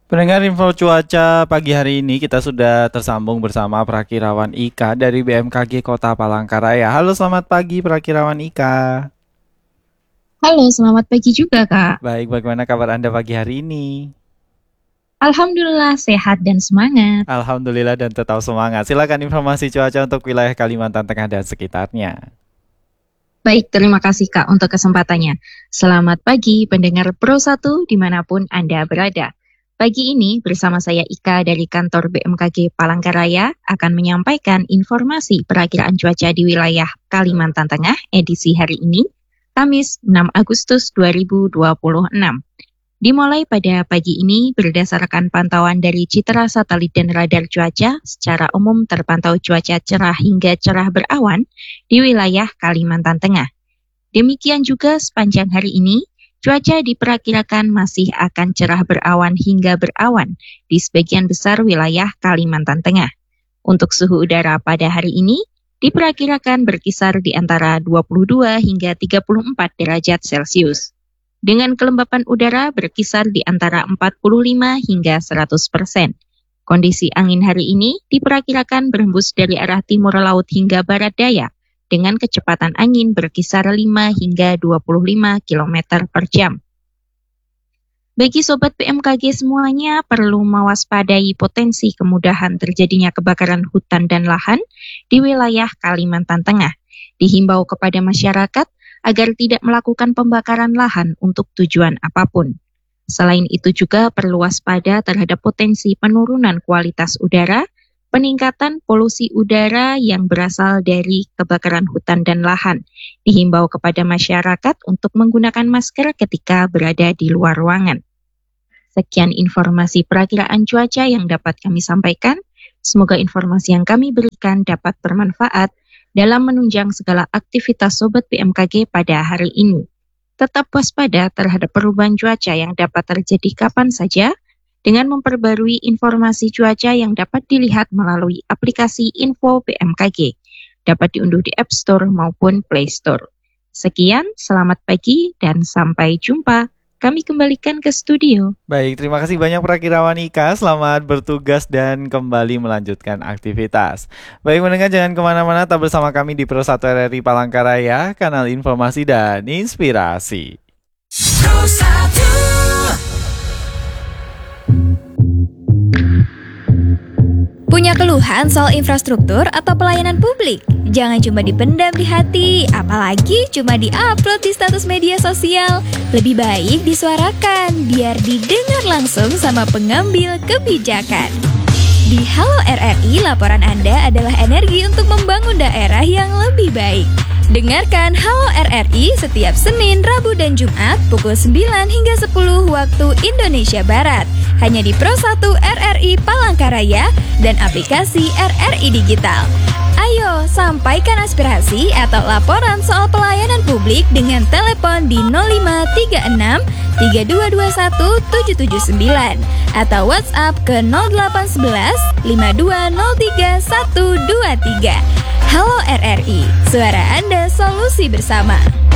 Pendengar info cuaca pagi hari ini kita sudah tersambung bersama Prakirawan Ika dari BMKG Kota Palangkaraya. Halo, selamat pagi Prakirawan Ika. Halo, selamat pagi juga, Kak. Baik, bagaimana kabar Anda pagi hari ini? Alhamdulillah sehat dan semangat. Alhamdulillah dan tetap semangat. Silakan informasi cuaca untuk wilayah Kalimantan Tengah dan sekitarnya. Baik, terima kasih Kak untuk kesempatannya. Selamat pagi pendengar Pro 1 dimanapun Anda berada. Pagi ini bersama saya Ika dari kantor BMKG Palangkaraya akan menyampaikan informasi perakiraan cuaca di wilayah Kalimantan Tengah edisi hari ini, Kamis 6 Agustus 2026. Dimulai pada pagi ini berdasarkan pantauan dari citra satelit dan radar cuaca, secara umum terpantau cuaca cerah hingga cerah berawan di wilayah Kalimantan Tengah. Demikian juga sepanjang hari ini, cuaca diperkirakan masih akan cerah berawan hingga berawan di sebagian besar wilayah Kalimantan Tengah. Untuk suhu udara pada hari ini, diperkirakan berkisar di antara 22 hingga 34 derajat Celcius. Dengan kelembapan udara berkisar di antara 45 hingga 100%. Kondisi angin hari ini diperkirakan berhembus dari arah timur laut hingga barat daya, dengan kecepatan angin berkisar 5 hingga 25 km per jam. Bagi Sobat BMKG semuanya, perlu mewaspadai potensi kemudahan terjadinya kebakaran hutan dan lahan di wilayah Kalimantan Tengah. Dihimbau kepada masyarakat agar tidak melakukan pembakaran lahan untuk tujuan apapun. Selain itu juga perlu waspada terhadap potensi penurunan kualitas udara, peningkatan polusi udara yang berasal dari kebakaran hutan dan lahan. Dihimbau kepada masyarakat untuk menggunakan masker ketika berada di luar ruangan. Sekian informasi perakiraan cuaca yang dapat kami sampaikan. Semoga informasi yang kami berikan dapat bermanfaat dalam menunjang segala aktivitas Sobat BMKG pada hari ini. Tetap waspada terhadap perubahan cuaca yang dapat terjadi kapan saja dengan memperbarui informasi cuaca yang dapat dilihat melalui aplikasi Info BMKG. Dapat diunduh di App Store maupun Play Store. Sekian, selamat pagi dan sampai jumpa. Kami kembalikan ke studio. Baik, terima kasih banyak Prakirawan Ika. Selamat bertugas dan kembali melanjutkan aktivitas. Baik, mendengar jangan kemana-mana, tetap bersama kami di Pro 1 RRI Palangkaraya, kanal informasi dan inspirasi. Pro 1. Punya keluhan soal infrastruktur atau pelayanan publik? Jangan cuma dipendam di hati, apalagi cuma di-upload di status media sosial. Lebih baik disuarakan, biar didengar langsung sama pengambil kebijakan. Di Halo RRI, laporan Anda adalah energi untuk membangun daerah yang lebih baik. Dengarkan Halo RRI setiap Senin, Rabu, dan Jumat pukul 9 hingga 10 waktu Indonesia Barat. Hanya di Pro 1 RRI Palangkaraya dan aplikasi RRI Digital. Ayo, sampaikan aspirasi atau laporan soal pelayanan publik dengan telepon di 0536 3221 779 atau WhatsApp ke 0811 5203 123. Halo RRI, suara Anda solusi bersama.